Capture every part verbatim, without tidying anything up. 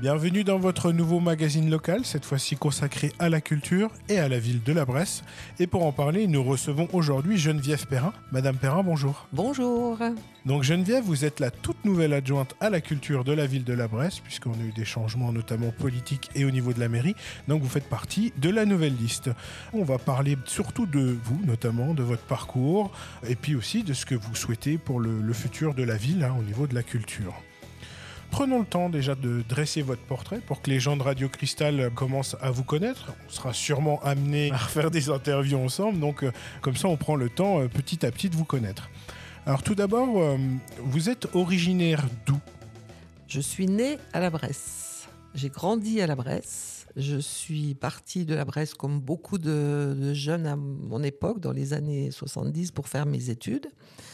Bienvenue dans votre nouveau magazine local, cette fois-ci consacré à la culture et à la ville de la Bresse. Et pour en parler, nous recevons aujourd'hui Geneviève Perrin. Madame Perrin, bonjour. Bonjour. Donc Geneviève, vous êtes la toute nouvelle adjointe à la culture de la ville de la Bresse, puisqu'on a eu des changements notamment politiques et au niveau de la mairie. Donc vous faites partie de la nouvelle liste. On va parler surtout de vous, notamment de votre parcours, et puis aussi de ce que vous souhaitez pour le, le futur de la ville hein, au niveau de la culture. Prenons le temps déjà de dresser votre portrait pour que les gens de Radio Cristal commencent à vous connaître. On sera sûrement amenés à refaire des interviews ensemble, donc euh, comme ça on prend le temps euh, petit à petit de vous connaître. Alors tout d'abord, euh, vous êtes originaire d'où ? Je suis née à la Bresse. J'ai grandi à la Bresse. Je suis partie de la Bresse comme beaucoup de, de jeunes à mon époque, dans les années soixante-dix, pour faire mes études.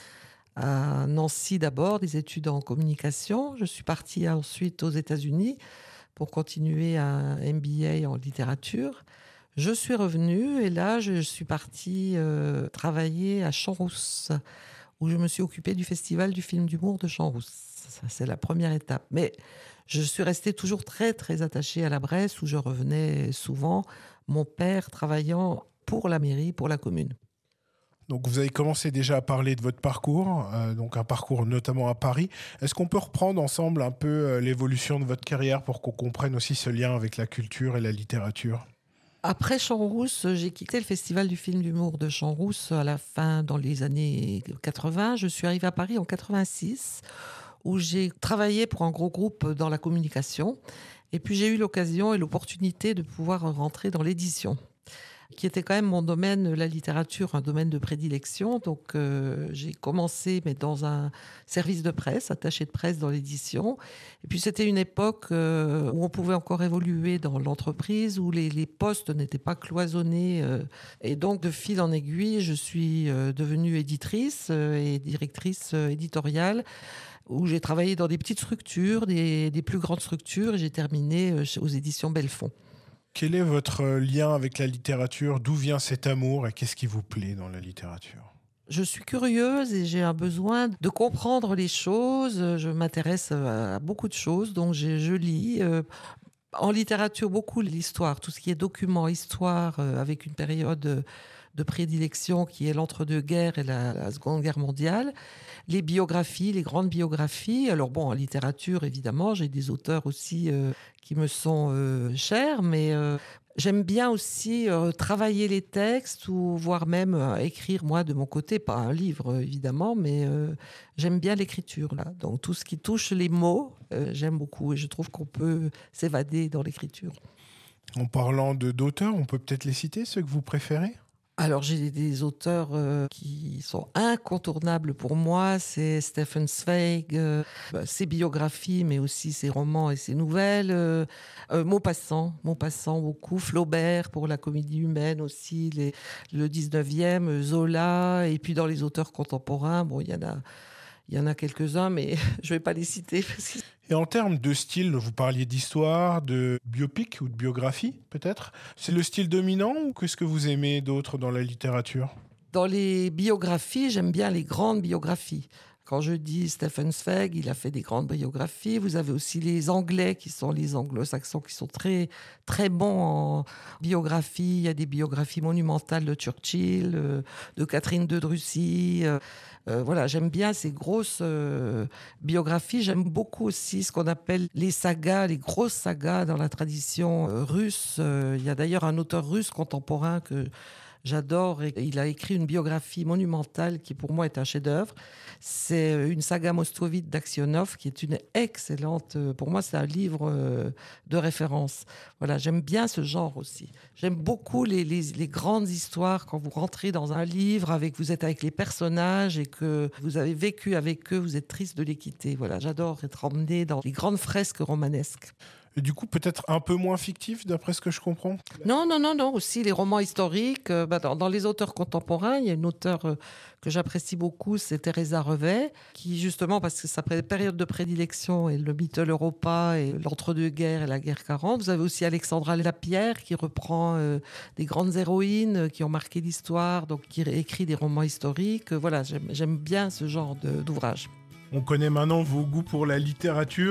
À Nancy d'abord, des études en communication. Je suis partie ensuite aux États-Unis pour continuer un M B A en littérature. Je suis revenue et là, je suis partie euh, travailler à Champs-Rousse, où je me suis occupée du festival du film d'humour de Champs-Rousse. Ça, c'est la première étape. Mais je suis restée toujours très, très attachée à la Bresse, où je revenais souvent, mon père travaillant pour la mairie, pour la commune. Donc vous avez commencé déjà à parler de votre parcours, euh, donc un parcours notamment à Paris. Est-ce qu'on peut reprendre ensemble un peu euh, l'évolution de votre carrière pour qu'on comprenne aussi ce lien avec la culture et la littérature ? Après Champs-Rousse, j'ai quitté le festival du film d'humour de Champs-Rousse à la fin, dans les années quatre-vingts. Je suis arrivée à Paris en quatre-vingt-six, où j'ai travaillé pour un gros groupe dans la communication. Et puis j'ai eu l'occasion et l'opportunité de pouvoir rentrer dans l'édition, qui était quand même mon domaine, la littérature, un domaine de prédilection. Donc euh, j'ai commencé mais dans un service de presse, attaché de presse dans l'édition. Et puis c'était une époque euh, où on pouvait encore évoluer dans l'entreprise, où les, les postes n'étaient pas cloisonnés. Euh, et donc de fil en aiguille, je suis euh, devenue éditrice euh, et directrice euh, éditoriale, où j'ai travaillé dans des petites structures, des, des plus grandes structures, et j'ai terminé euh, aux éditions Belfond. Quel est votre lien avec la littérature ? D'où vient cet amour et qu'est-ce qui vous plaît dans la littérature ? Je suis curieuse et j'ai un besoin de comprendre les choses. Je m'intéresse à beaucoup de choses, donc je, je lis. Euh, en littérature, beaucoup l'histoire, tout ce qui est document, histoire, euh, avec une période de prédilection qui est l'entre-deux-guerres et la, la Seconde Guerre mondiale. Les biographies, les grandes biographies. Alors bon, en littérature, évidemment, j'ai des auteurs aussi euh, qui me sont euh, chers, mais euh, j'aime bien aussi euh, travailler les textes ou voire même euh, écrire moi de mon côté, pas un livre évidemment, mais euh, j'aime bien l'écriture là. Donc tout ce qui touche les mots, euh, j'aime beaucoup et je trouve qu'on peut s'évader dans l'écriture. En parlant de, d'auteurs, on peut peut-être les citer, ceux que vous préférez ? Alors j'ai des auteurs euh, qui sont incontournables pour moi, c'est Stefan Zweig, euh, bah, ses biographies, mais aussi ses romans et ses nouvelles. Euh, euh, Maupassant, Maupassant beaucoup, Flaubert pour la comédie humaine aussi, les, le dix-neuvième, Zola, et puis dans les auteurs contemporains, bon il y en a, il y en a quelques-uns, mais je vais pas les citer. Parce que... Et en termes de style, vous parliez d'histoire, de biopic ou de biographie, peut-être. C'est le style dominant ou qu'est-ce que vous aimez d'autre dans la littérature ? Dans les biographies, j'aime bien les grandes biographies. Quand je dis Stefan Zweig, il a fait des grandes biographies. Vous avez aussi les Anglais, qui sont les anglo-saxons, qui sont très, très bons en biographie. Il y a des biographies monumentales de Churchill, de Catherine de Russie. Euh, voilà, j'aime bien ces grosses euh, biographies. J'aime beaucoup aussi ce qu'on appelle les sagas, les grosses sagas dans la tradition euh, russe. Euh, il y a d'ailleurs un auteur russe contemporain que j'adore. Et il a écrit une biographie monumentale qui, pour moi, est un chef-d'œuvre. C'est une saga moscovite d'Aksionov qui est une excellente... Pour moi, c'est un livre de référence. Voilà, j'aime bien ce genre aussi. J'aime beaucoup les, les, les grandes histoires quand vous rentrez dans un livre, avec, vous êtes avec les personnages et que vous avez vécu avec eux, vous êtes triste de les quitter. Voilà, j'adore être emmené dans les grandes fresques romanesques. Et du coup, peut-être un peu moins fictif, d'après ce que je comprends ? Non, non, non, non. Aussi, les romans historiques. Euh, bah, dans, dans les auteurs contemporains, il y a une auteure euh, que j'apprécie beaucoup, c'est Teresa Revet, qui, justement, parce que sa période de prédilection est le Mittel Europa et l'entre-deux-guerres et la guerre quarante. Vous avez aussi Alexandra Lapierre, qui reprend euh, des grandes héroïnes euh, qui ont marqué l'histoire, donc qui écrit des romans historiques. Euh, voilà, j'aime, j'aime bien ce genre de, d'ouvrage. On connaît maintenant vos goûts pour la littérature.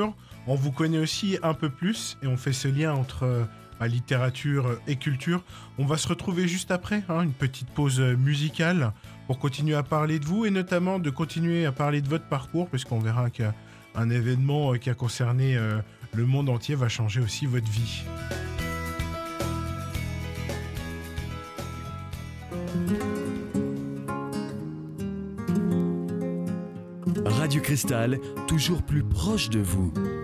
On vous connaît aussi un peu plus et on fait ce lien entre euh, bah, littérature et culture. On va se retrouver juste après, hein, une petite pause musicale pour continuer à parler de vous et notamment de continuer à parler de votre parcours, puisqu'on verra qu'un événement qui a concerné euh, le monde entier va changer aussi votre vie. Radio Cristal, toujours plus proche de vous.